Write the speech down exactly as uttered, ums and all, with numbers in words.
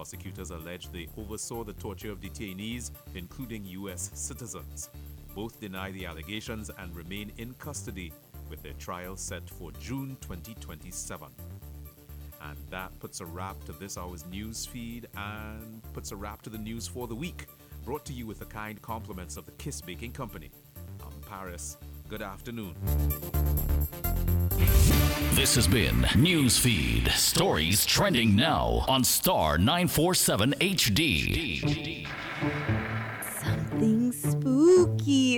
prosecutors allege they oversaw the torture of detainees, including U S citizens. Both deny the allegations and remain in custody, with their trial set for June twenty twenty-seven. And that puts a wrap to this hour's news feed and puts a wrap to the news for the week, brought to you with the kind compliments of the Kiss Baking Company. I'm Paris. Good afternoon. This has been Newsfeed, stories trending now on Star nine forty-seven H D. Something spooky